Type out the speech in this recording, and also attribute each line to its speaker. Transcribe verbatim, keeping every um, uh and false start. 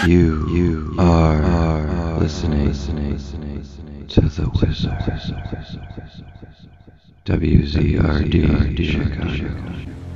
Speaker 1: You, you are, are listening, listening to the Wizard. W Z R D Chicago.